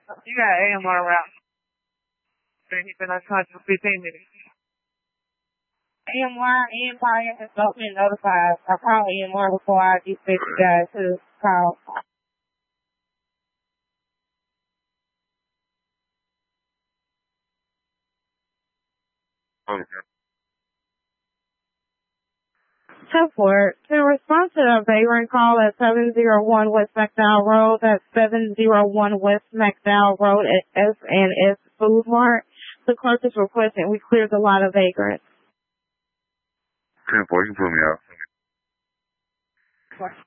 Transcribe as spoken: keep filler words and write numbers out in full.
You got A M R route. He's been unconscious for fifteen minutes. A M R, anybody has not been notified. I called A M R before I dispatched you guys to call. Okay. Support. In response to a vagrant call at seven oh one West McDowell Road, that's seven oh one West McDowell Road at S and S Food Mart, the clerk is requesting we clear the lot of vagrants. ten four, you can put me out.